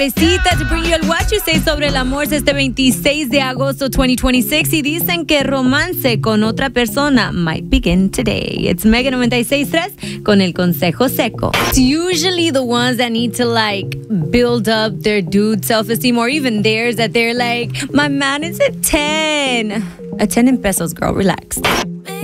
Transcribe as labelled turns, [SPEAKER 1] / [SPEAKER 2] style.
[SPEAKER 1] Cita to bring you el What You Say sobre el amor este 26 de agosto 2026 y dicen que romance con otra persona might begin today. It's Mega 96.3 con el consejo seco. It's usually the ones that need to build up their dude self-esteem or even theirs that they're like, my man is a 10. A 10 in pesos, girl, relax.